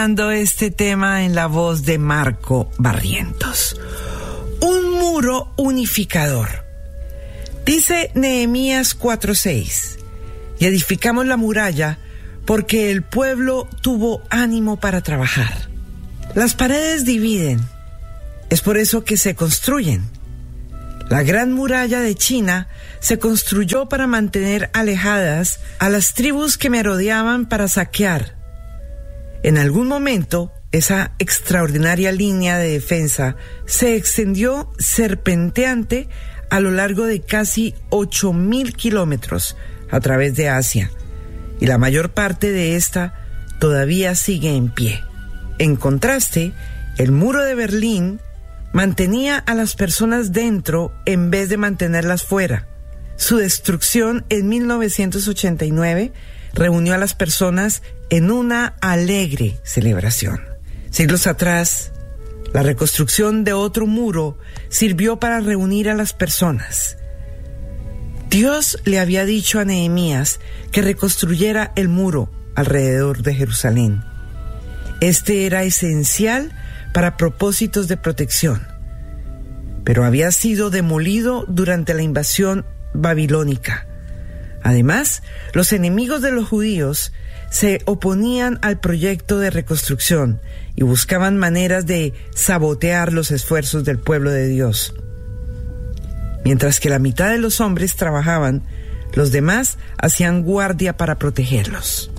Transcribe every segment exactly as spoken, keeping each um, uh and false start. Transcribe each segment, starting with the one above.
Este tema en la voz de Marco Barrientos. Un muro unificador. Dice Nehemías cuatro seis: y edificamos la muralla porque el pueblo tuvo ánimo para trabajar. Las paredes dividen, es por eso que se construyen. La gran muralla de China se construyó para mantener alejadas a las tribus que merodeaban para saquear. En algún momento, esa extraordinaria línea de defensa se extendió serpenteante a lo largo de casi ocho mil kilómetros a través de Asia, y la mayor parte de esta todavía sigue en pie. En contraste, el muro de Berlín mantenía a las personas dentro en vez de mantenerlas fuera. Su destrucción en mil novecientos ochenta y nueve reunió a las personas en una alegre celebración. Siglos atrás, la reconstrucción de otro muro sirvió para reunir a las personas. Dios le había dicho a Nehemías que reconstruyera el muro alrededor de Jerusalén. Este era esencial para propósitos de protección, pero había sido demolido durante la invasión babilónica. Además, los enemigos de los judíos se oponían al proyecto de reconstrucción y buscaban maneras de sabotear los esfuerzos del pueblo de Dios. Mientras que la mitad de los hombres trabajaban, los demás hacían guardia para protegerlos.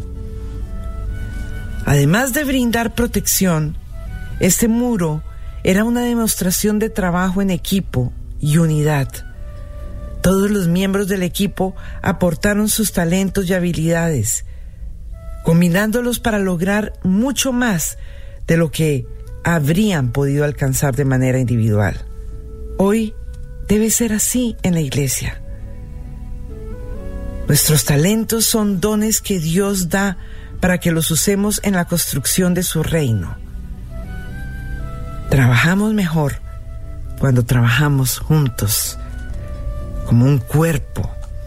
Además de brindar protección, este muro era una demostración de trabajo en equipo y unidad. Todos los miembros del equipo aportaron sus talentos y habilidades, combinándolos para lograr mucho más de lo que habrían podido alcanzar de manera individual. Hoy debe ser así en la iglesia. Nuestros talentos son dones que Dios da para que los usemos en la construcción de su reino. Trabajamos mejor cuando trabajamos juntos, como un cuerpo.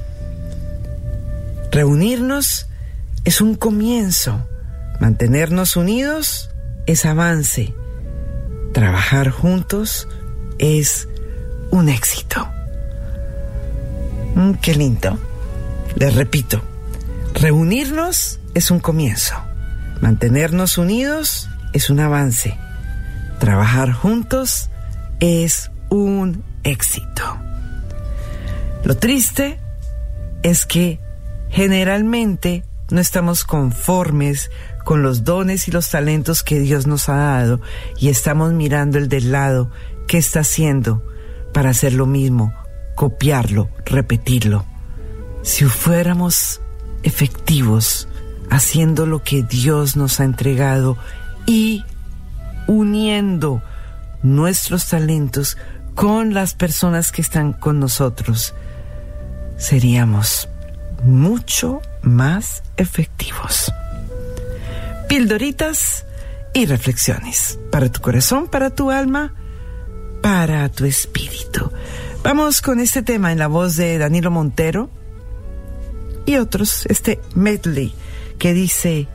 Reunirnos es un comienzo. Mantenernos unidos es avance. Trabajar juntos es un éxito. Mm, qué lindo. Les repito, reunirnos es un comienzo. Mantenernos unidos es un avance. Trabajar juntos es un éxito. Lo triste es que generalmente no estamos conformes con los dones y los talentos que Dios nos ha dado y estamos mirando el del lado que está haciendo para hacer lo mismo, copiarlo, repetirlo. Si fuéramos efectivos haciendo lo que Dios nos ha entregado y uniendo nuestros talentos con las personas que están con nosotros, seríamos mucho más efectivos. Pildoritas y reflexiones para tu corazón, para tu alma, para tu espíritu. Vamos con este tema en la voz de Danilo Montero y otros, este medley que dice: